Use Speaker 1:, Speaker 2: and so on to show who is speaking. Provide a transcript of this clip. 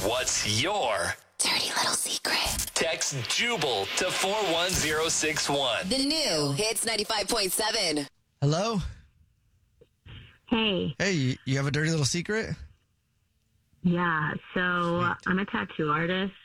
Speaker 1: What's your
Speaker 2: dirty little secret?
Speaker 1: text Jubal to 41061.
Speaker 2: The new Hits 95.7.
Speaker 3: Hello?
Speaker 4: Hey,
Speaker 3: Hey, you have a dirty little secret?
Speaker 4: yeah, so I'm a tattoo artist,